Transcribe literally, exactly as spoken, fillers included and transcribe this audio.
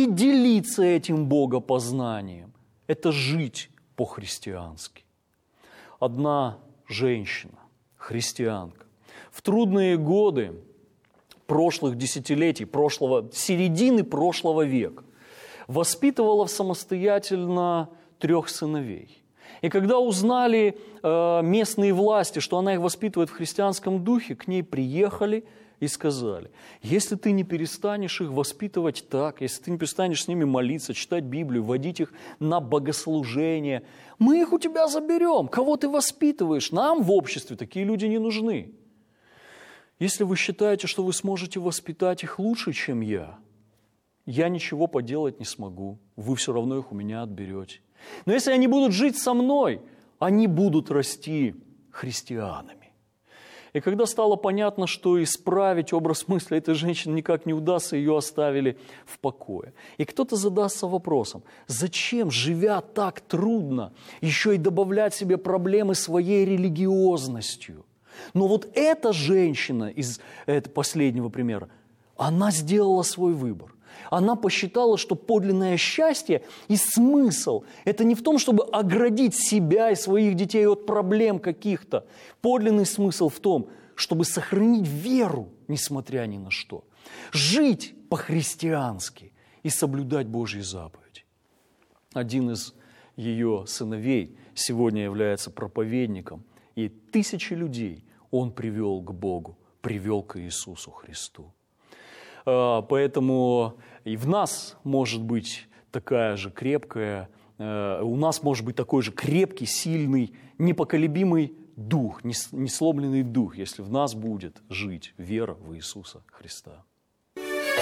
не делиться этим богопознанием. Это жить по-христиански. Одна женщина, христианка, в трудные годы прошлых десятилетий, прошлого, середины прошлого века, воспитывала самостоятельно трех сыновей. И когда узнали э, местные власти, что она их воспитывает в христианском духе, к ней приехали и сказали: если ты не перестанешь их воспитывать так, если ты не перестанешь с ними молиться, читать Библию, водить их на богослужение, мы их у тебя заберем. Кого ты воспитываешь? Нам в обществе такие люди не нужны. Если вы считаете, что вы сможете воспитать их лучше, чем я, я ничего поделать не смогу. Вы все равно их у меня отберете. Но если они будут жить со мной, они будут расти христианами. И когда стало понятно, что исправить образ мысли этой женщины никак не удастся, ее оставили в покое. И кто-то задастся вопросом: зачем, живя так трудно, еще и добавлять себе проблемы своей религиозностью? Но вот эта женщина из этого последнего примера, она сделала свой выбор. Она посчитала, что подлинное счастье и смысл – это не в том, чтобы оградить себя и своих детей от проблем каких-то. Подлинный смысл в том, чтобы сохранить веру, несмотря ни на что. Жить по-христиански и соблюдать Божьи заповеди. Один из ее сыновей сегодня является проповедником, и тысячи людей он привел к Богу, привел к Иисусу Христу. Поэтому и в нас может быть такая же крепкая, у нас может быть такой же крепкий, сильный, непоколебимый дух, несломленный дух, если в нас будет жить вера в Иисуса Христа.